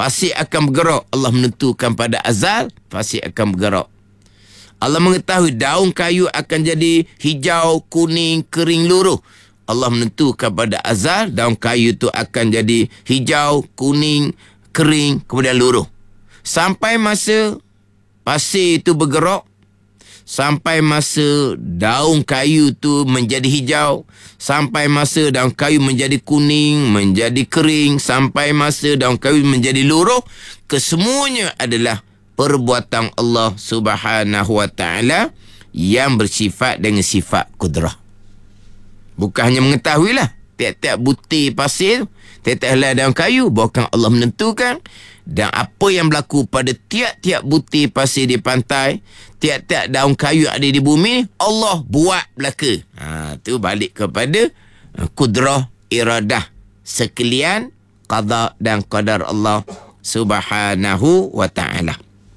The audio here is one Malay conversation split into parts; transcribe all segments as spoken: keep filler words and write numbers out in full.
Pasir akan bergerak. Allah menentukan pada azal, pasir akan bergerak. Allah mengetahui daun kayu akan jadi hijau, kuning, kering, luruh. Allah menentukan pada azal, daun kayu tu akan jadi hijau, kuning, kering, kemudian luruh. Sampai masa pasir itu bergerak, sampai masa daun kayu tu menjadi hijau, sampai masa daun kayu menjadi kuning, menjadi kering, sampai masa daun kayu menjadi luruh, kesemuanya adalah perbuatan Allah Subhanahu wa ta'ala yang bersifat dengan sifat kudrah. Bukan hanya mengetahui lah, tiap-tiap butir pasir, tiap-tiap helai daun kayu, bahkan Allah menentukan. Dan apa yang berlaku pada tiap-tiap butir pasir di pantai, tiap-tiap daun kayu ada di bumi, Allah buat belaka. Ha, tu balik kepada uh, kudrah, iradah, sekalian qada dan qadar Allah Subhanahu wa ta'ala.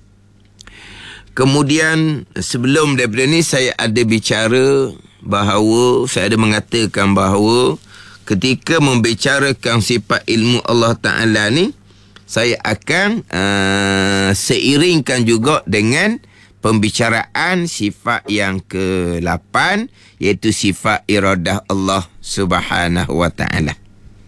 Kemudian sebelum daripada ni saya ada bicara bahawa, saya ada mengatakan bahawa ketika membicarakan sifat ilmu Allah Ta'ala ni, saya akan uh, seiringkan juga dengan pembicaraan sifat yang ke lapan, iaitu sifat iradah Allah Subhanahu wa Ta'ala.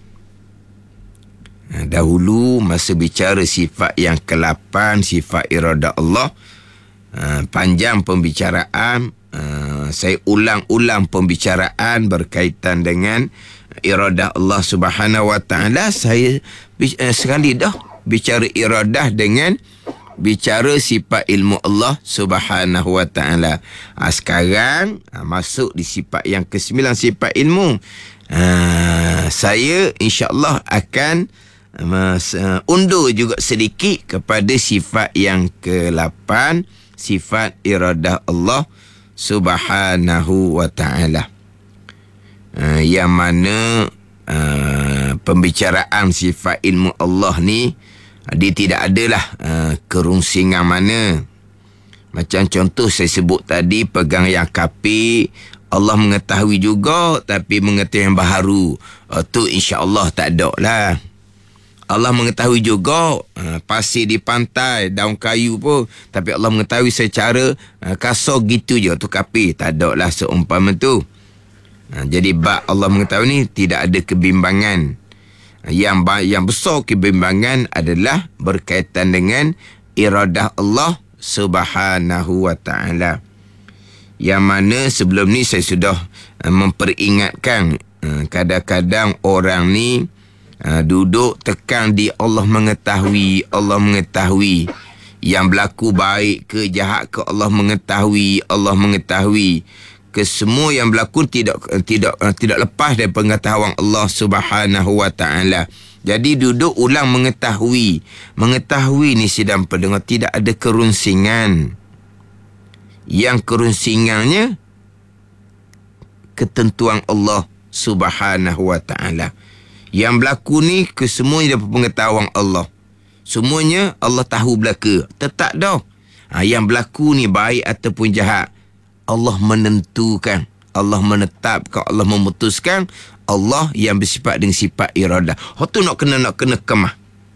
Dahulu masa bicara sifat yang ke lapan, sifat iradah Allah, Uh, panjang pembicaraan, uh, saya ulang-ulang pembicaraan berkaitan dengan iradah Allah Subhanahu wa ta'ala. Saya uh, sekali dah bicara iradah dengan bicara sifat ilmu Allah Subhanahu wa ta'ala. uh, Sekarang uh, masuk di sifat yang kesembilan, sifat ilmu. uh, Saya insyaAllah akan uh, undur juga sedikit kepada sifat yang ke lapan, sifat iradah Allah Subhanahu wa ta'ala. Uh, yang mana uh, pembicaraan sifat ilmu Allah ni, uh, dia tidak adalah uh, kerungsingan mana. Macam contoh saya sebut tadi, pegang yang kapi, Allah mengetahui juga, tapi mengetahui yang baharu, uh, tu insya-Allah tak ada lah. Allah mengetahui juga uh, pasir di pantai, daun kayu pun, tapi Allah mengetahui secara uh, kasar gitu je, tu kapi, tak ada lah seumpama tu. Uh, jadi bab Allah mengetahui ni tidak ada kebimbangan. Uh, yang yang besar kebimbangan adalah berkaitan dengan iradah Allah Subhanahu wa ta'ala. Yang mana sebelum ni saya sudah uh, memperingatkan, uh, kadang-kadang orang ni Ha, duduk tekan di Allah mengetahui, Allah mengetahui. Yang berlaku baik ke jahat ke Allah mengetahui, Allah mengetahui. Kesemua yang berlaku tidak tidak tidak lepas dari pengetahuan Allah Subhanahu wa ta'ala. Jadi duduk ulang mengetahui. Mengetahui ni sidang pendengar, tidak ada kerunsingan. Yang kerunsingannya ketentuan Allah Subhanahu wa ta'ala. Yang berlaku ni kesemuanya dapat pengetahuan Allah. Semuanya Allah tahu belaka. Tetap dah. Ha, yang berlaku ni baik ataupun jahat, Allah menentukan, Allah menetapkan, Allah memutuskan. Allah yang bersifat dengan sifat iradah. Hak tu nak kena nak kena kemah.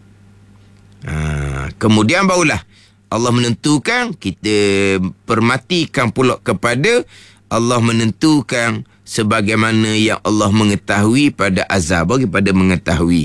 Ha, kemudian barulah Allah menentukan, kita permatikan pula kepada Allah menentukan sebagaimana yang Allah mengetahui pada azal, bagi pada mengetahui.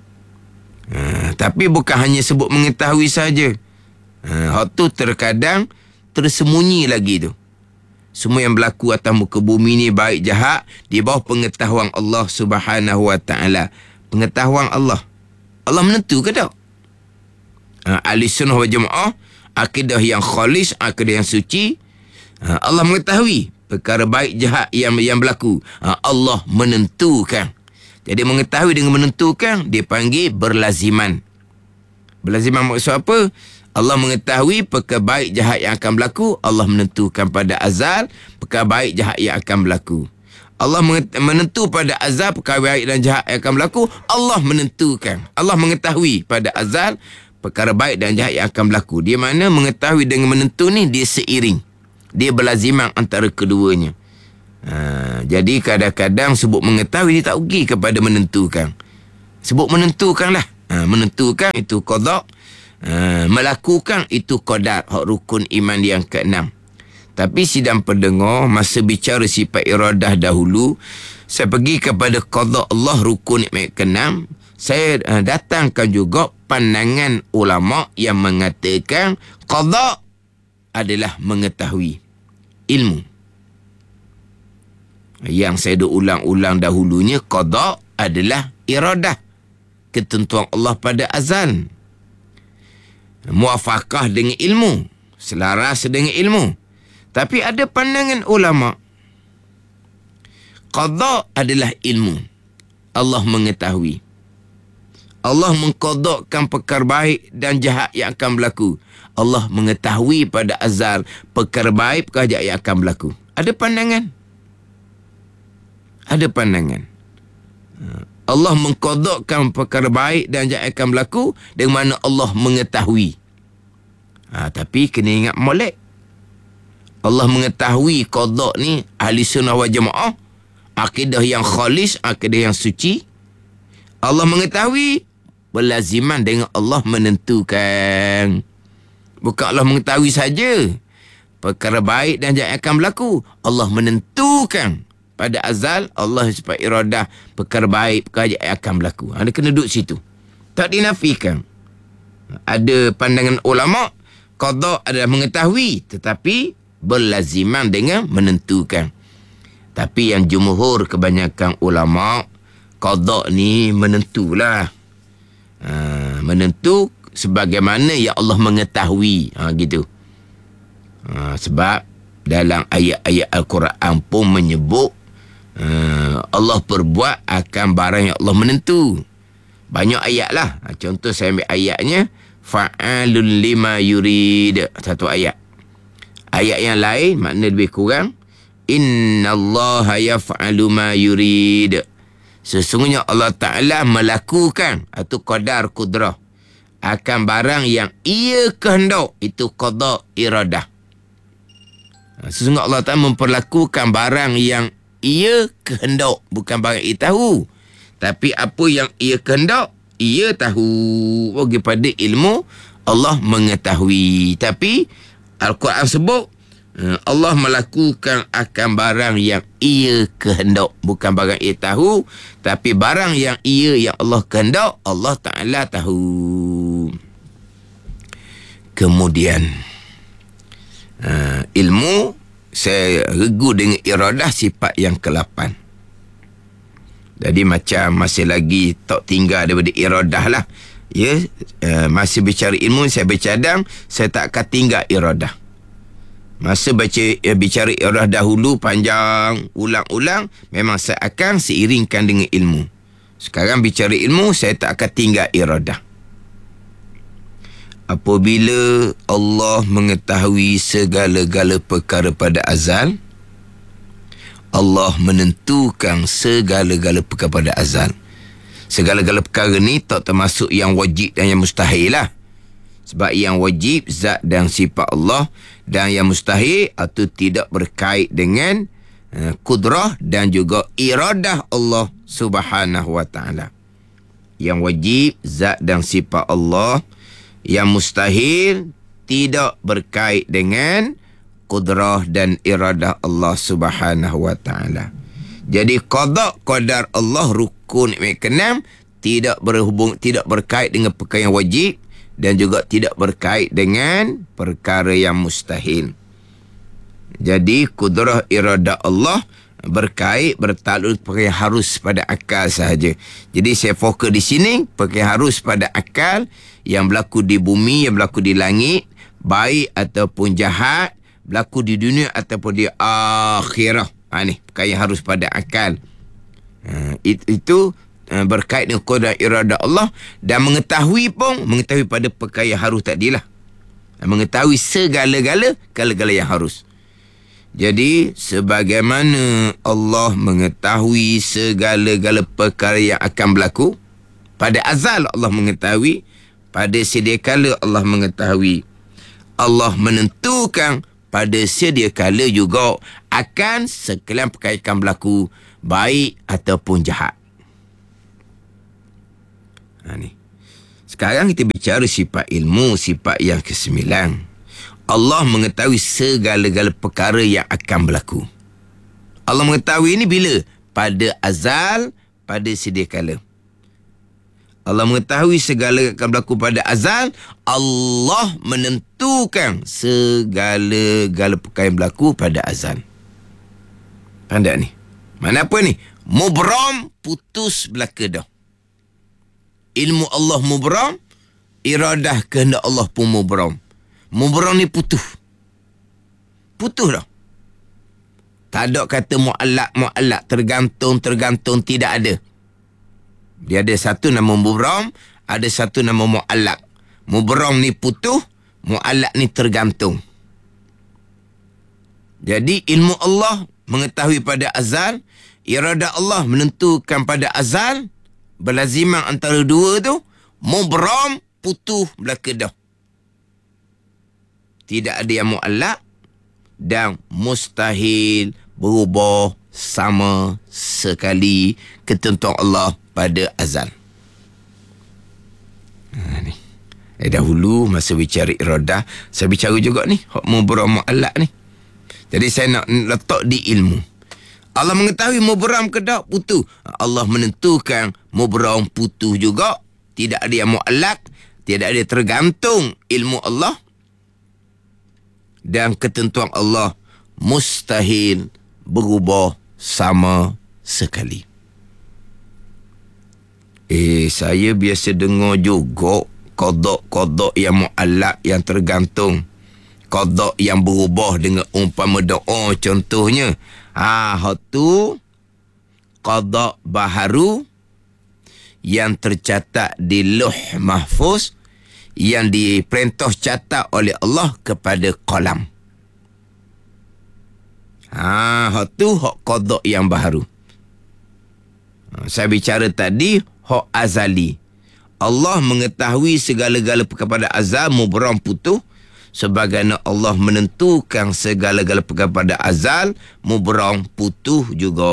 Ha, tapi bukan hanya sebut mengetahui saja. Ha, hak tu terkadang tersembunyi lagi tu. Semua yang berlaku atas muka bumi ni, baik jahat, di bawah pengetahuan Allah Subhanahu wa ta'ala. Pengetahuan Allah. Allah menentu ke tak? Ha, Ahli Sunnah wal Jamaah, akidah yang khalis, akidah yang suci. Ha, Allah mengetahui perkara baik jahat yang yang berlaku. Ha, Allah menentukan. Jadi mengetahui dengan menentukan, dia panggil berlaziman. Berlaziman maksud apa? Allah mengetahui perkara baik jahat yang akan berlaku, Allah menentukan pada azal perkara baik jahat yang akan berlaku. Allah menentu pada azal perkara baik dan jahat yang akan berlaku, Allah menentukan. Allah mengetahui pada azal perkara baik dan jahat yang akan berlaku. Dia mana mengetahui dengan menentu ni, dia seiring. Dia berlaziman antara keduanya. Ha, jadi kadang-kadang sebut mengetahui, dia tak pergi kepada menentukan. Sebut menentukan lah. uh, menentukan itu qada, uh, melakukan itu qadar, hak rukun iman yang keenam. Tapi sidang pendengar, masa bicara sifat iradah dahulu, saya pergi kepada qada Allah rukun iman keenam. Saya uh, datangkan juga pandangan ulama yang mengatakan qada adalah mengetahui ilmu. Yang saya dah ulang-ulang dahulunya, qada adalah iradah, ketentuan Allah pada azal, muafakah dengan ilmu, selaras dengan ilmu. Tapi ada pandangan ulama, qada adalah ilmu. Allah mengetahui. Allah mengqadakkan perkara baik dan jahat yang akan berlaku. Allah mengetahui pada azal perkara baik, perkara jahat yang akan berlaku. Ada pandangan. Ada pandangan. Allah mengqadakkan perkara baik dan jahat yang akan berlaku dengan mana Allah mengetahui. Ha, tapi kena ingat molek. Allah mengetahui qada ni ahli sunnah wal jamaah, akidah yang khalis, akidah yang suci. Allah mengetahui, berlaziman dengan Allah menentukan. Bukan Allah mengetahui saja perkara baik dan jahat akan berlaku. Allah menentukan pada azal. Allah sebab iradah perkara baik, perkara jahat akan berlaku. Ada kena duduk situ, tak dinafikan. Ada pandangan ulama, qada adalah mengetahui, tetapi berlaziman dengan menentukan. Tapi yang jumhur kebanyakan ulama, qada ni menentulah. Ha, menentu sebagaimana yang Allah mengetahui. Ha, gitu. Ha, sebab dalam ayat-ayat Al-Quran pun menyebut ha, Allah perbuat akan barang yang Allah menentu. Banyak ayat lah. Ha, contoh saya ambil ayatnya, fa'alun lima yurid, satu ayat. Ayat yang lain makna lebih kurang, innallaha yaf'alu ma yurid. Sesungguhnya Allah Ta'ala melakukan atau qadar kudrah akan barang yang ia kehendak. Itu qada iradah. Sesungguhnya Allah Ta'ala memperlakukan barang yang ia kehendak, bukan barang ia tahu. Tapi apa yang ia kehendak, ia tahu. Bagi pada ilmu, Allah mengetahui. Tapi Al-Quran sebut Allah melakukan akan barang yang ia kehendak, bukan barang ia tahu, tapi barang yang ia yang Allah kehendak, Allah Ta'ala tahu. Kemudian uh, ilmu, saya regu dengan iradah sifat yang kelapan. Jadi macam masih lagi tak tinggal daripada iradah lah. Ya, uh, masih bicara ilmu, saya bercadang saya tak akan tinggal iradah. Masa baca uh, bicara iradah dahulu panjang, ulang-ulang, memang saya akan seiringkan dengan ilmu. Sekarang bicara ilmu, saya tak akan tinggal iradah. Apabila Allah mengetahui segala-gala perkara pada azal, Allah menentukan segala-gala perkara pada azal. Segala-gala perkara ni tak termasuk yang wajib dan yang mustahil lah. Sebab yang wajib zat dan sifat Allah, dan yang mustahil atau tidak berkait dengan uh, kudrah dan juga iradah Allah Subhanahu wa ta'ala. Yang wajib zat dan sifat Allah, yang mustahil tidak berkait dengan kudrah dan iradah Allah Subhanahu wa ta'ala. Jadi qada qadar Allah rukun keenam tidak berhubung, tidak berkait dengan perkara yang wajib dan juga tidak berkait dengan perkara yang mustahil. Jadi kudrah iradah Allah berkait, bertakluk perkara yang harus pada akal sahaja. Jadi saya fokus di sini perkara yang harus pada akal, yang berlaku di bumi, yang berlaku di langit, baik ataupun jahat, berlaku di dunia ataupun di akhirah. Ha, ni perkara yang harus pada akal. Ha, itu, itu uh, berkait dengan qadar iradah Allah, dan mengetahui pun mengetahui pada perkara yang harus tadilah. Mengetahui segala-gala segala-gala yang harus. Jadi sebagaimana Allah mengetahui segala-gala perkara yang akan berlaku, pada azal Allah mengetahui, pada sedia kala Allah mengetahui, Allah menentukan pada sedia kala juga akan sekalian perkara akan berlaku, baik ataupun jahat. Ha, ni. Sekarang kita bicara sifat ilmu, sifat yang kesembilan. Allah mengetahui segala-gala perkara yang akan berlaku. Allah mengetahui ini bila? Pada azal, pada sedia kala. Allah mengetahui segala yang akan berlaku pada azal. Allah menentukan segala-gala perkara yang berlaku pada azal. Faham tak ni? Mana apa ni? Mubram, putus belaka dah. Ilmu Allah mubram, iradah kehendak Allah pun mubram. Mubram ni putus. Putus dah. Tak ada kata mu'allak, mu'allak, tergantung, tergantung, tidak ada. Dia ada satu nama mubram, ada satu nama mu'allak. Mubram ni putus, mu'allak ni tergantung. Jadi ilmu Allah mengetahui pada azal, iradah Allah menentukan pada azal, berlazimah antara dua tu, mubram, putus belaka dah. Tidak ada yang mu'allak dan mustahil berubah sama sekali ketentuan Allah pada azal. Ha, ni. Eh, dahulu masa bicara iradah, saya bicara juga ni, hak mubram mu'allak ni. Jadi saya nak letak di ilmu. Allah mengetahui mubram ke tak putus. Allah menentukan mubram putus juga. Tidak ada yang mu'allak, tidak ada tergantung ilmu Allah. Dan ketentuan Allah mustahil berubah sama sekali. Eh, saya biasa dengar juga qada-qada yang mu'allak, yang tergantung. Qada yang berubah dengan umpama doa contohnya. Ha, hak tu qada baharu yang tercatat di Lauh Mahfuz, yang diperintah catat oleh Allah kepada qalam. Ha, hak tu hak qada yang baharu. Ha, saya bicara tadi hak azali. Allah mengetahui segala-gala perkara pada azal, mubram putus. Sebagaimana Allah menentukan segala-gala perkara pada azal, mubram putus juga.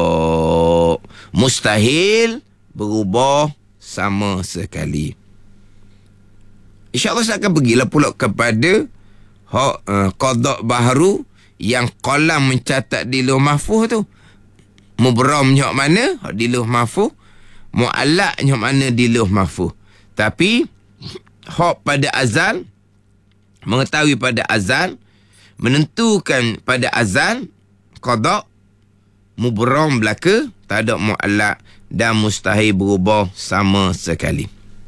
Mustahil berubah sama sekali. InsyaAllah saya akan pergilah pula kepada hak uh, qada baharu yang qalam mencatat di Lauh Mahfuz tu. Mubramnya hak mana? Hak di Lauh Mahfuz. Mu'allaknya hak mana? Di Lauh Mahfuz. Tapi hak pada azal, mengetahui pada azal, menentukan pada azal, qada, mubram belaka, tak ada mu'allak dan mustahil berubah sama sekali.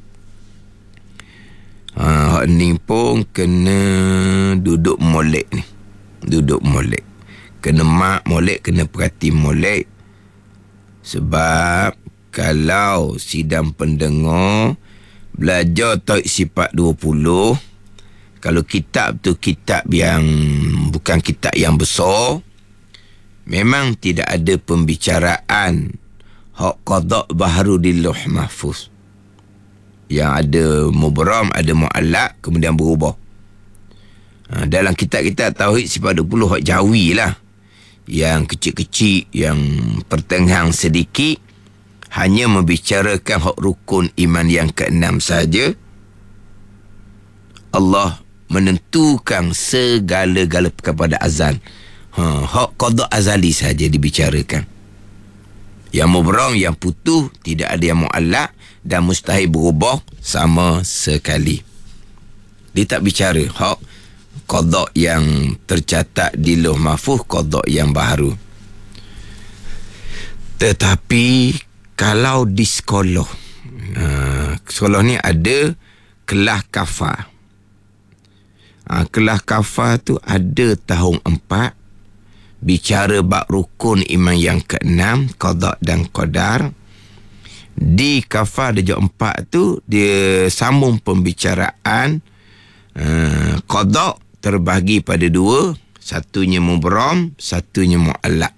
Ha, hak ni pun kena duduk molek ni. Duduk molek. Kena mak molek, kena perhati molek. Sebab kalau sidang pendengar belajar Tauhid Sifat dua puluh, kalau kitab tu kitab yang bukan kitab yang besar, memang tidak ada pembicaraan hak qada baharu di Lauh Mahfuz. Yang ada mubram, ada mu'allak, kemudian berubah. Ha, dalam kitab-kitab Tauhid Sifat dua puluh hak jawi lah, yang kecil-kecil, yang pertengahan sedikit, hanya membicarakan hak rukun iman yang keenam saja. Allah menentukan segala-gala perkara pada azal. Ha, hak qada azali saja dibicarakan. Yang mubram, yang putus, tidak ada yang mu'allak dan mustahil berubah sama sekali. Dia tak bicara hak qada yang tercatat di Lauh Mahfuz, qada yang baharu. Tetapi kalau di sekolah, uh, sekolah ni ada kelas kafar. Uh, kelas kafar tu ada tahun empat, bicara bab rukun iman yang keenam, qada dan qadar. Di kafar darjah empat tu dia sambung pembicaraan uh, qada terbahagi pada dua, satunya mubram, satunya mu'allak.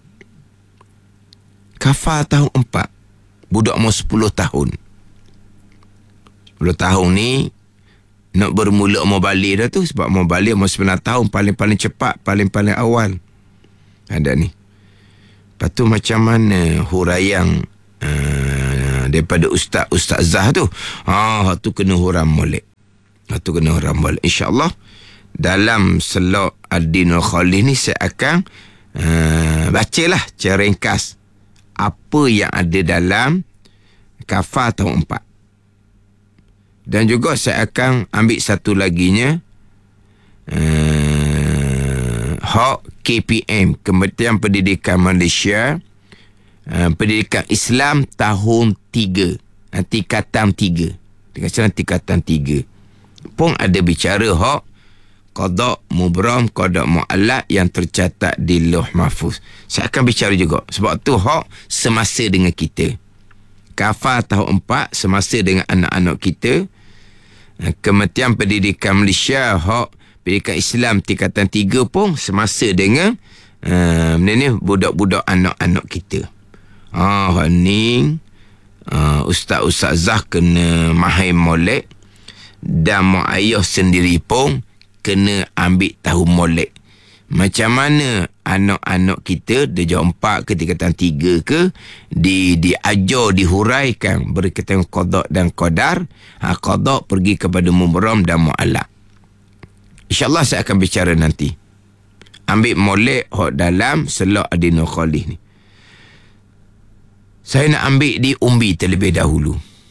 Kafar tahun empat, budak umur sepuluh tahun. sepuluh tahun ni nak bermula umur balik dah tu, sebab umur balik umur sembilan tahun paling-paling cepat, paling-paling awal. Ada ni. Lepas tu macam mana huraian uh, daripada ustaz ustazah tu. Ha, tu kena huram molek. Ha, tu kena huram molek. InsyaAllah dalam Selok Ad-Dinul Khalid ni saya akan uh, bacalah secara ringkas apa yang ada dalam kafar tahun empat. Dan juga saya akan ambil satu laginya, uh, hak K P M, Kementerian Pendidikan Malaysia, uh, Pendidikan Islam tahun tiga, tingkatan tiga. Tingkatan tingkatan tiga pun ada bicara hak qada mubram, qada mu'allaq yang tercatat di Lauh Mahfuz. Saya akan bicara juga. Sebab tu hak semasa dengan kita. Kafar tahun empat semasa dengan anak-anak kita. Kementerian Pendidikan Malaysia hak Pendidikan Islam tingkatan tiga pun semasa dengan uh, ni budak-budak anak-anak kita. Ah, ni uh, ustaz-ustazah kena mahir molek, dan mak ayah sendiri pun kena ambil tahu molek. Macam mana anak-anak kita darjah empat ke tingkatan tiga ke di diajar, dihuraikan berkaitan qada dan qadar. Ha, qada pergi kepada mubram dan mu'allaq. InsyaAllah saya akan bicara nanti. Ambil molek hak dalam Selok Ad-Dinul Khalid ni. Saya nak ambil di umbi terlebih dahulu.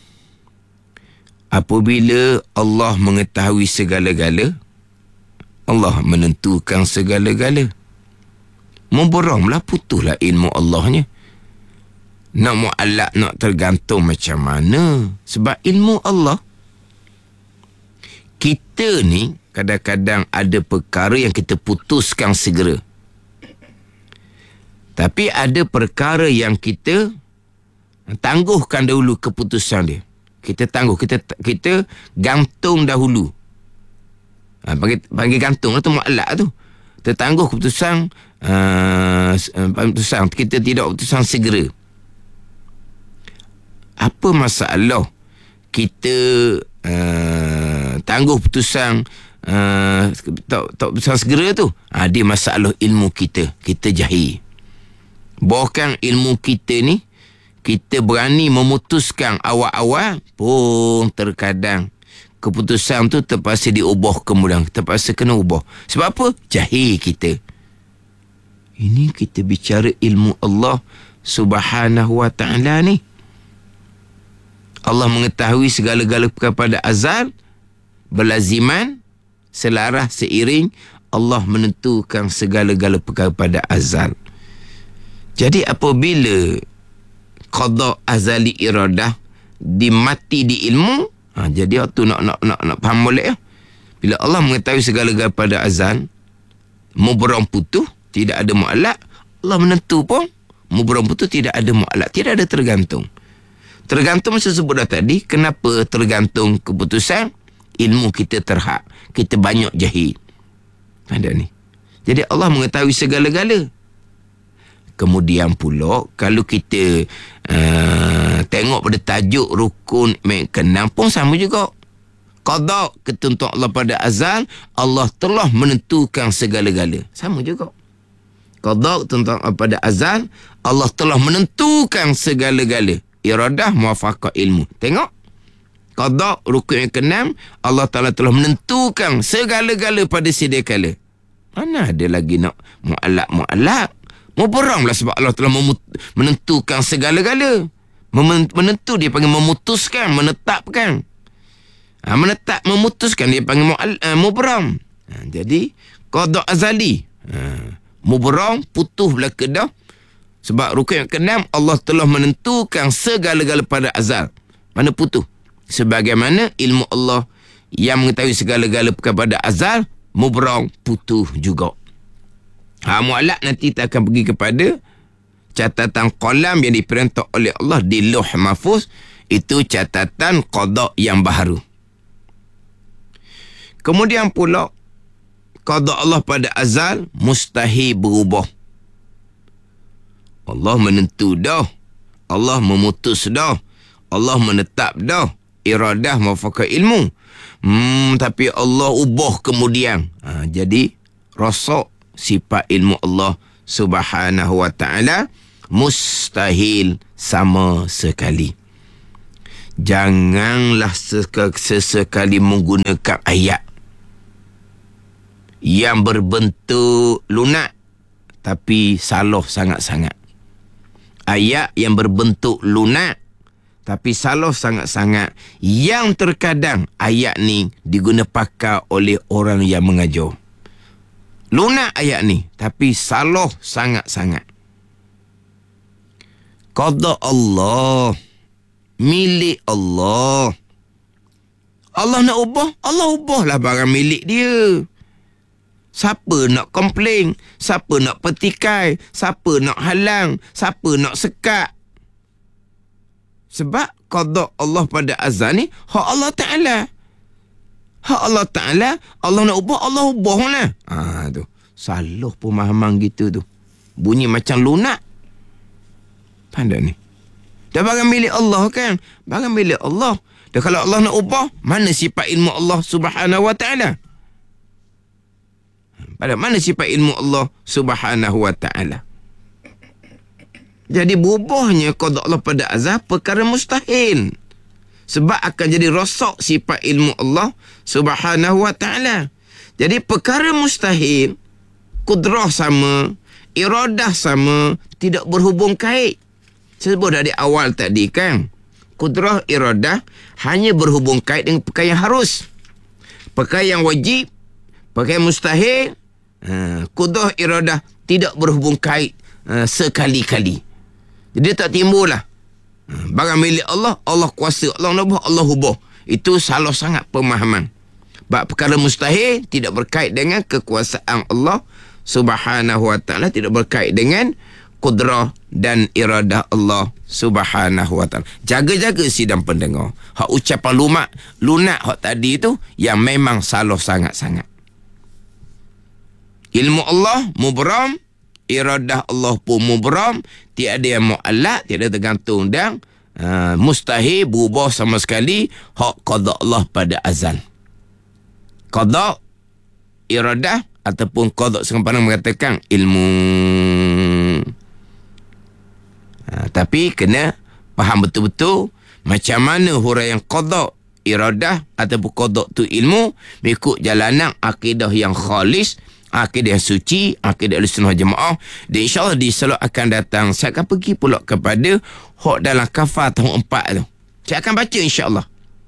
Apabila Allah mengetahui segala-gala, Allah menentukan segala-gala. Memberamlah, putuslah ilmu Allahnya. Nak mu'allaq, nak tergantung macam mana. Sebab ilmu Allah. Kita ni kadang-kadang ada perkara yang kita putuskan segera. Tapi ada perkara yang kita tangguhkan dahulu keputusan dia. Kita tangguh, kita kita gantung dahulu. Ha, panggil, panggil gantung tu mu'allaq tu. Tertangguh keputusan, uh, keputusan kita tidak keputusan segera. Apa masalah kita uh, tangguh keputusan uh, tak, tak keputusan segera tu? Ha, dia masalah ilmu kita. Kita jahil. Bahkan ilmu kita ni, kita berani memutuskan awal-awal pun terkadang keputusan tu terpaksa diubah kemudian. Terpaksa kena ubah. Sebab apa? Jahil kita. Ini kita bicara ilmu Allah Subhanahu wa ta'ala ni. Allah mengetahui segala-gala perkara pada azal, berlaziman, selaras, seiring Allah menentukan segala-gala perkara pada azal. Jadi apabila qada azali iradah dimati di ilmu, ha, jadi waktu nak nak nak nak faham boleh ya. Bila Allah mengetahui segala-gala pada azal, mubram putuh, tidak ada mu'allaq, Allah menentu pun mubram putuh, tidak ada mu'allaq, tidak ada tergantung. Tergantung macam sebut dah tadi. Kenapa tergantung keputusan? Ilmu kita terhad, kita banyak jahil. Ada ni. Jadi Allah mengetahui segala-gala. Kemudian pula kalau kita uh, tengok pada tajuk rukun keenam pun sama juga. Qada, ketentuan Allah pada azal, Allah telah menentukan segala-gala. Sama juga. Qada, ketentuan Allah pada azal, Allah telah menentukan segala-gala. Iradah, muwafaqah, ilmu. Tengok. Qada, rukun yang keenam, Allah Ta'ala telah menentukan segala-gala pada sedia kala. Mana ada lagi nak mu'allaq-mu'allaq? Mubaranglah sebab Allah telah memut- menentukan segala-gala. Mem- menentu dia panggil memutuskan, menetapkan. Ha, menetap, memutuskan dia panggil mu'al- uh, mubaram. Ha, jadi, qada azali. Ha, mubaram, putuh belaka dah. Sebab rukun yang keenam, Allah telah menentukan segala-gala pada azal. Mana putuh? Sebagaimana ilmu Allah yang mengetahui segala-gala pada azal, mubaram, putuh juga. Ha, mu'allaq nanti kita akan pergi kepada catatan qalam yang diperintah oleh Allah di Lauh Mahfuz. Itu catatan qada yang baharu. Kemudian pula qada Allah pada azal mustahil berubah. Allah menentu dah, Allah memutus dah, Allah menetap dah, iradah muwafaqah ilmu. Hmm, tapi Allah ubah kemudian. Ha, jadi rosak sifat ilmu Allah Subhanahu wa ta'ala mustahil sama sekali. janganlah sesekali menggunakan ayat yang berbentuk lunak tapi salah sangat-sangat. Ayat yang berbentuk lunak tapi salah sangat-sangat, yang terkadang ayat ni diguna pakai oleh orang yang mengajar. Lunak ayat ni tapi salah sangat-sangat. Qada Allah, milik Allah. Allah nak ubah, Allah ubahlah barang milik dia. Siapa nak komplain? Siapa nak petikai? Siapa nak halang? Siapa nak sekat? Sebab qada Allah pada azal ni hak Allah Ta'ala. Hak Allah Ta'ala, Allah nak ubah, Allah ubah lah. Ha, tu. Salah pemahaman gitu tu. Bunyi macam lunak. Pandai ni. Dah barang milik Allah kan? Barang milik Allah. Dan kalau Allah nak ubah, mana sifat ilmu Allah Subhanahu Wa Ta'ala? Pada mana sifat ilmu Allah Subhanahu Wa Ta'ala? Jadi berubahnya qada Allah pada azab perkara mustahil. Sebab akan jadi rosak sifat ilmu Allah Subhanahu Wa Ta'ala. Jadi perkara mustahil, kudrah sama, iradah sama, tidak berhubung kait. Saya sebut dari awal tadi kan, kudrah iradah hanya berhubung kait dengan perkara yang harus. Perkara yang wajib, perkara yang mustahil, uh, kudrah iradah tidak berhubung kait uh, sekali-kali. Jadi tak timbul lah. Uh, barang milik Allah, Allah kuasa, Allah nak Allah hubah. Itu salah sangat pemahaman. Bab perkara mustahil tidak berkait dengan kekuasaan Allah Subhanahu Wa Ta'ala, tidak berkait dengan kudrah dan iradah Allah Subhanahu Wa Ta'ala. Jaga-jaga sidang pendengar. Hak ucapan lumak, lunak hak tadi tu yang memang salah sangat-sangat. Ilmu Allah mubram, iradah Allah pun mubram, tiada yang mu'allak, tiada tergantung dan uh, mustahil berubah sama sekali hak qada Allah pada azal. Qada, iradah ataupun qada sekarang mengatakan ilmu. Ha, tapi kena faham betul-betul macam mana huraian qada, iradah ataupun qada tu ilmu mengikut jalanan akidah yang khalis, akidah yang suci, akidah Ahlussunnah Jamaah. Dan insyaAllah di slot akan datang saya akan pergi pula kepada hak dalam kafar tahun empat tu. Saya akan baca insyaAllah.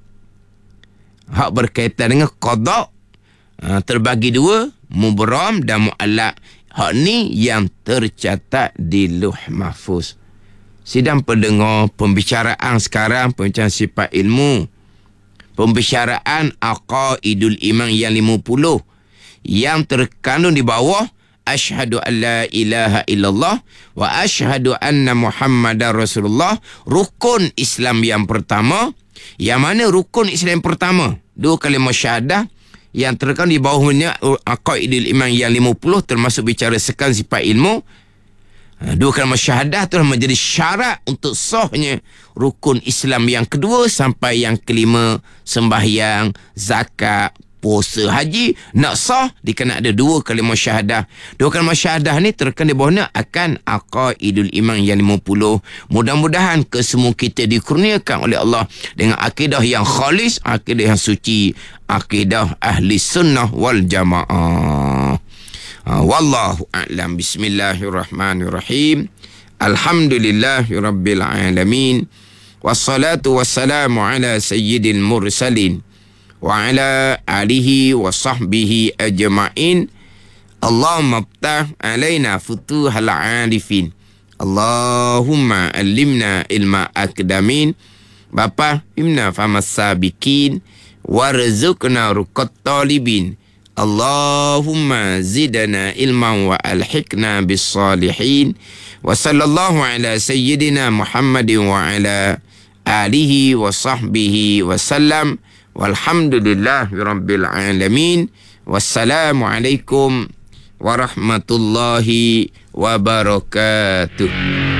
Hak berkaitan dengan qada, uh, terbagi dua, mubram dan mu'allak. Hak ni yang tercatat di Lauh Mahfuz. Sidang pendengar, pembicaraan sekarang pembicaraan sifat ilmu, pembicaraan aqaidul iman yang lima puluh yang terkandung di bawah asyhadu an la ilaha illallah wa asyhadu anna muhammadar rasulullah, rukun Islam yang pertama. Yang mana rukun Islam yang pertama, dua kalimah syahadah yang terkandung di bawahnya aqaidul iman yang lima puluh, termasuk bicara sekan sifat ilmu. Dua kalimah syahadah telah menjadi syarat untuk sahnya rukun Islam yang kedua sampai yang kelima, sembahyang, zakat, puasa, haji. Nak sah dikena ada dua kalimah syahadah. Dua kalimah syahadah ni terkena di bawahnya akan aqaidul iman yang lima puluh. Mudah-mudahan kesemua kita dikurniakan oleh Allah dengan akidah yang khalis, akidah yang suci, akidah ahli sunnah wal jamaah. Uh, wallahu a'lam. Bismillahirrahmanirrahim. Alhamdulillahirabbil alamin. Wassalatu wassalamu ala sayyidil mursalin wa ala alihi wa sahbihi ajma'in. Allahumma ftah alaina futuhal arifin. Allahumma allimna ilma akdamin. Bapa imna famas sabikin warzuqna ruqat talibin. Allahumma zidana ilman wa alhiqna bis salihin. Wa sallallahu ala sayyidina Muhammadin wa ala alihi wa sahbihi wa sallam. Walhamdulillahi rabbil alamin. Wassalamualaikum warahmatullahi wabarakatuh.